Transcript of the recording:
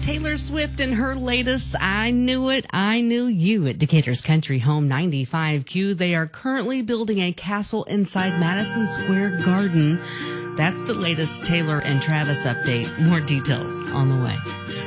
Taylor Swift and her latest I Knew It, I Knew You at Decatur's Country Home 95Q. They are currently building a castle inside Madison Square Garden. That's the latest Taylor and Travis update. More details on the way.